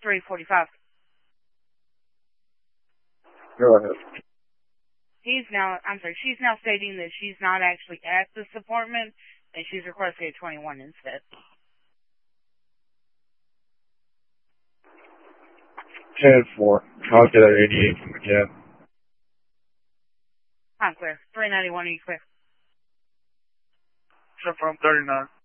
345. Go ahead. She's now stating that she's not actually at this apartment, and she's requesting a 21 instead. 10-4. I'll get an 88 from again. I'm clear. 391, are you clear? From 39.